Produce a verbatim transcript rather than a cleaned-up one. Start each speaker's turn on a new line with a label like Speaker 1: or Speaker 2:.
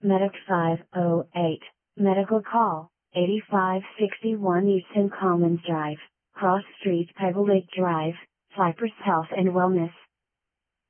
Speaker 1: Medic five oh eight, Medical Call, eighty-five sixty-one Easton Commons Drive, Cross Street Pebble Lake Drive, Cypress Health and Wellness.